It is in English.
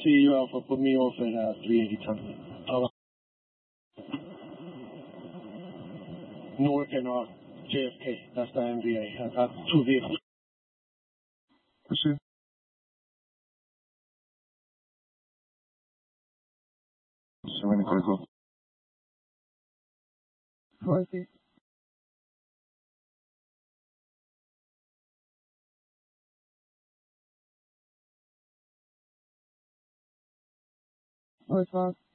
see you Alpha put me off at 380 ton. Newark and JFK. That's the MVA. I got 2 vehicles. Proceed. Serenity critical. 40. Northwest.